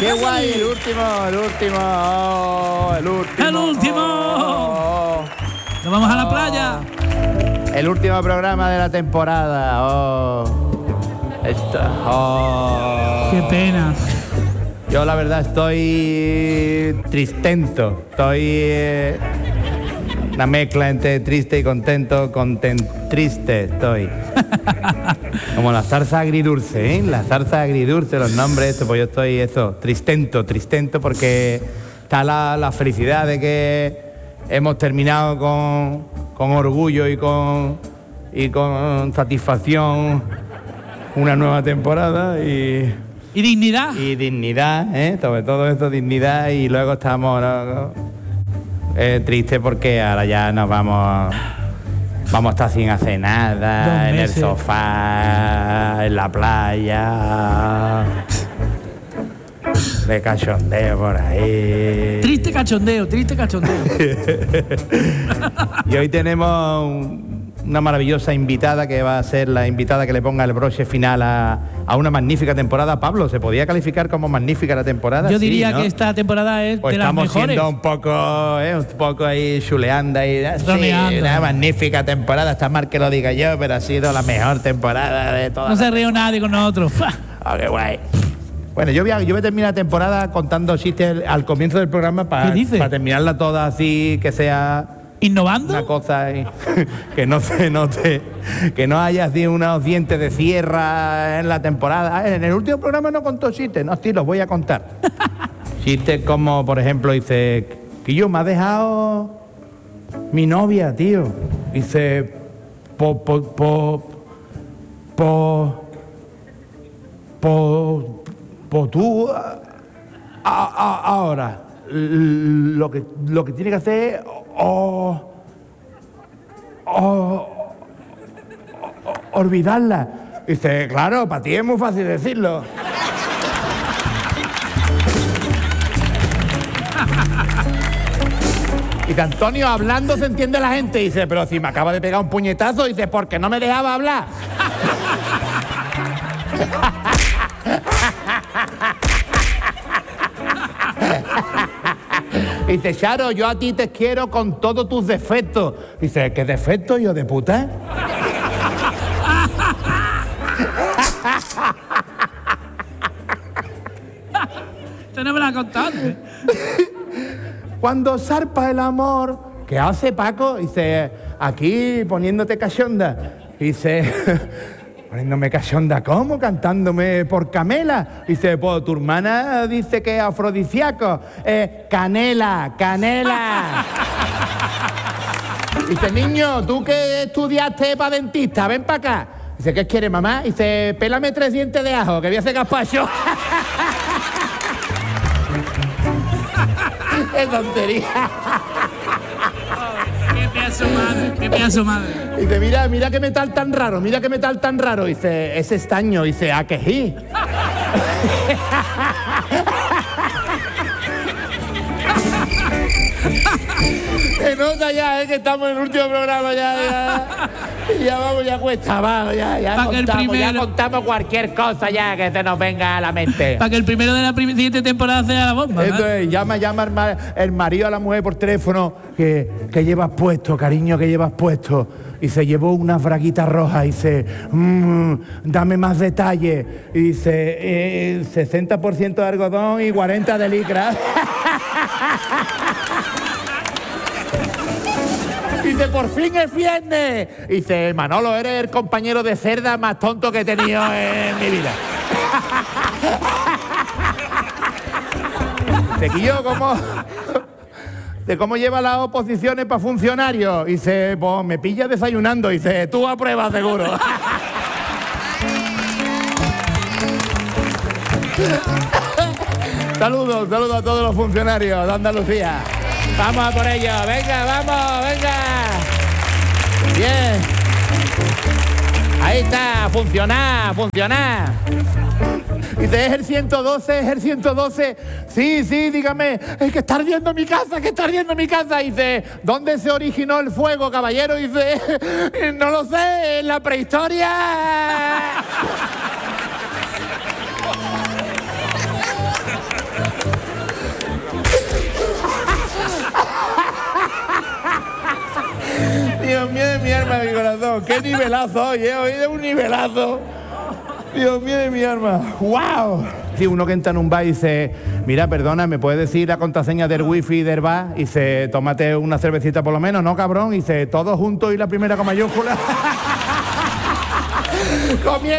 ¡Qué guay! El último. Nos vamos a la playa. El último programa de la temporada. Qué pena. Yo la verdad estoy tristento. Estoy una mezcla entre triste y contento. Triste estoy. Como la zarza agridulce, ¿eh? La zarza agridulce, los nombres, pues yo estoy tristento porque está la felicidad de que hemos terminado con orgullo y con satisfacción una nueva temporada y dignidad. Y dignidad, sobre todo eso, dignidad, y luego estamos tristes porque ahora ya nos vamos a estar sin hacer nada, en el sofá, en la playa, de cachondeo por ahí. Triste cachondeo. Y hoy tenemos una maravillosa invitada que va a ser la invitada que le ponga el broche final a una magnífica temporada. Pablo, ¿se podía calificar como magnífica la temporada? Yo diría, sí, ¿no? que esta temporada es pues de las mejores. Estamos siendo un poco ahí chuleando y una magnífica temporada. Está mal que lo diga yo, pero ha sido la mejor temporada de todas. No se rió nadie con nosotros. Oh, qué guay. Bueno, yo voy a terminar la temporada contando chistes al comienzo del programa para terminarla toda así, que sea innovando. Una cosa que no se note, que no haya así unos dientes de sierra en la temporada. En el último programa no contó chistes, no, sí, los voy a contar. Chistes como, por ejemplo, dice, que yo me ha dejado mi novia, tío. Dice, tú ahora lo que tiene que hacer es olvidarla. Dice, claro, para ti es muy fácil decirlo. Dice, Antonio, hablando se entiende la gente. Dice, pero si me acaba de pegar un puñetazo. Dice, porque no me dejaba hablar. Dice, Charo, yo a ti te quiero con todos tus defectos. Dice, ¿qué defectos, hijo de puta? Esto no me lo ha contado. Cuando zarpa el amor, ¿qué hace, Paco? Dice, aquí poniéndote cachonda. Dice, poniéndome cachonda, ¿cómo? Cantándome por Camela. Dice, pues tu hermana dice que es afrodisíaco. Canela. Dice, niño, tú que estudiaste para dentista, ven para acá. Dice, ¿qué quieres, mamá? Dice, pélame 3 dientes de ajo, que voy a hacer gazpacho. ¡Qué tontería! ¡Qué pedazo madre! Dice, mira qué metal tan raro, Dice, es estaño. Dice, ¿a qué sí? Se nota ya, que estamos en el último programa, ya vamos, ya cuesta, vamos, ya contamos cualquier cosa ya que se nos venga a la mente. Para que el primero de la siguiente temporada sea la bomba. Entonces, llama el marido a la mujer por teléfono, que llevas puesto, cariño, que llevas puesto. Y se llevó unas braguitas rojas y dice, dame más detalles. Y dice, 60% de algodón y 40% de licra. Dice, por fin es viernes. Dice, Manolo, eres el compañero de cerda más tonto que he tenido en mi vida. Tequillo, ¿cómo lleva las oposiciones para funcionarios? Dice, pues me pilla desayunando. Dice, tú apruebas seguro. Saludos a todos los funcionarios de Andalucía. Vamos a por ello, venga, vamos, venga. Bien. Ahí está, funcionar. Dice, ¿es el 112? Sí, dígame. Es que está ardiendo mi casa, Dice, ¿dónde se originó el fuego, caballero? Dice, no lo sé, en la prehistoria. mío, qué nivelazo hoy, hoy es un nivelazo. Dios mío de mi alma, wow. Sí, uno que entra en un bar y dice, mira, perdona, ¿me puedes decir la contraseña del wifi del bar? Y dice, tómate una cervecita por lo menos, ¿no, cabrón? Y dice, todos juntos y la primera con mayúscula. Comienza